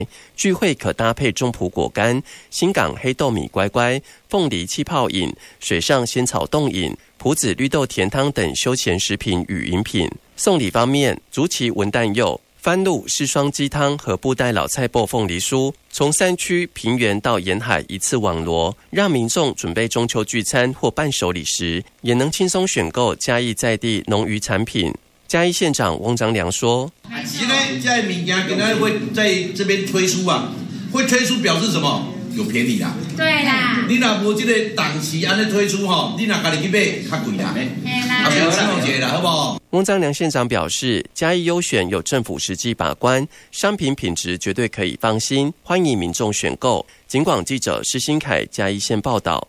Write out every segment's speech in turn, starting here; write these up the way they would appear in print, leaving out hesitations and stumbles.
聚会可搭配中埔果干、新港黑豆米乖乖、凤梨气泡饮、水上仙草冻饮、埔子绿豆甜汤等休闲食品与饮品。送礼方面，竹崎文旦柚、番路湿霜鸡汤和布袋老菜脯凤梨酥，从山区平原到沿海一次网罗，让民众准备中秋聚餐或伴手礼时，也能轻松选购嘉义在地农渔产品。嘉义县长翁章良说：“ 现在在物件跟他会在这边推出啊，会推出表示什么？有便宜啦。 对啦， 你若无这个档期安尼推出吼，你若家己去买较贵啦，啊，不要情节啦，好不好？” 翁章良县长表示，嘉义优选有政府实际把关，商品品质绝对可以放心，欢迎民众选购。警广记者施新凯嘉义县报道。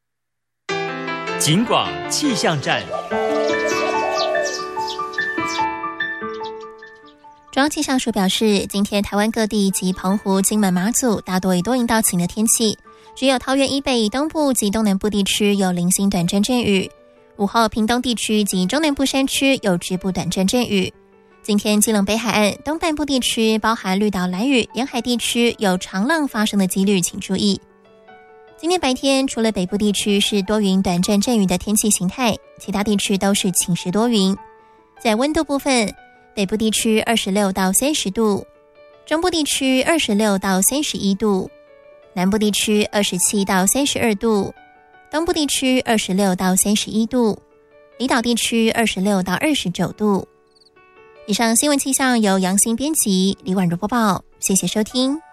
警广气象站。 中央气象署表示，今天台湾各地及澎湖、金门、马祖大多以多云到晴的天气，只有桃园以北、东部及东南部地区有零星短暂阵雨。午后，屏东地区及中南部山区有局部短暂阵雨。今天基隆北海岸东半部地区，包含绿岛、兰屿沿海地区有长浪发生的几率，请注意。今天白天，除了北部地区是多云短暂阵雨的天气形态，其他地区都是晴时多云。在温度部分，北部地区26到30度，中部地区26到31度，南部地区27到32度，东部地区26到31度，离岛地区26到29度。以上新闻气象由杨欣编辑，李婉如播报，谢谢收听。